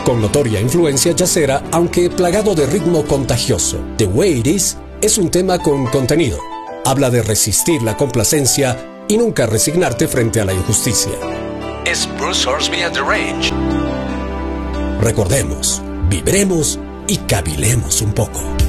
Con notoria influencia jazzera, aunque plagado de ritmo contagioso, The Way It Is es un tema con contenido. Habla de resistir la complacencia y nunca resignarte frente a la injusticia. Es Bruce Hornsby and the Range. Recordemos, vibremos y cavilemos un poco.